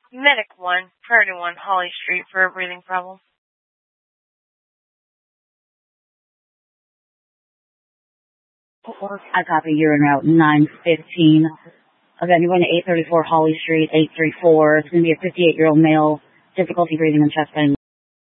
Medic 1, Priority 1, Holly Street for a breathing problem. I copy. You're en route 915. Again, you're going to 834 Holly Street, 834. It's going to be a 58-year-old male, difficulty breathing and chest pain.